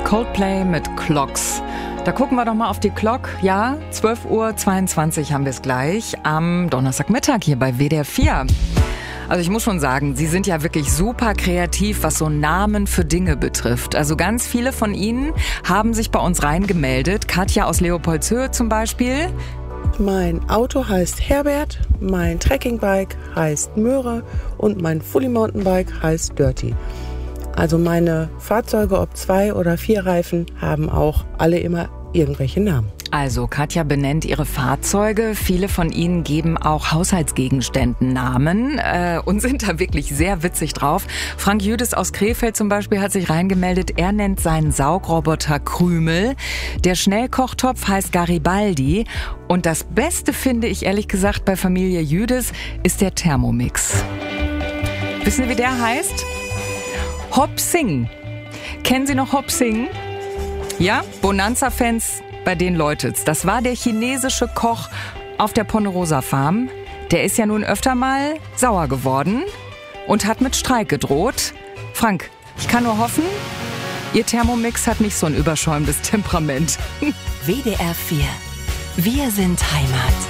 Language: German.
Coldplay mit Clocks. Da gucken wir doch mal auf die Clock. Ja, 12:22 Uhr haben wir es gleich am Donnerstagmittag hier bei WDR 4. Also ich muss schon sagen, Sie sind ja wirklich super kreativ, was so Namen für Dinge betrifft. Also ganz viele von Ihnen haben sich bei uns reingemeldet. Katja aus Leopoldshöhe zum Beispiel. Mein Auto heißt Herbert, mein Trekkingbike heißt Möhre und mein Fully Mountainbike heißt Dirty. Also meine Fahrzeuge, ob 2 oder 4 Reifen, haben auch alle immer irgendwelche Namen. Also Katja benennt ihre Fahrzeuge. Viele von ihnen geben auch Haushaltsgegenständen Namen und sind da wirklich sehr witzig drauf. Frank Jüdes aus Krefeld zum Beispiel hat sich reingemeldet. Er nennt seinen Saugroboter Krümel. Der Schnellkochtopf heißt Garibaldi. Und das Beste finde ich ehrlich gesagt bei Familie Jüdes ist der Thermomix. Wissen Sie, wie der heißt? Hopsing. Kennen Sie noch Hopsing? Ja, Bonanza-Fans, bei denen läutet's. Das war der chinesische Koch auf der Ponderosa Farm. Der ist ja nun öfter mal sauer geworden und hat mit Streik gedroht. Frank, ich kann nur hoffen, Ihr Thermomix hat nicht so ein überschäumendes Temperament. WDR 4. Wir sind Heimat.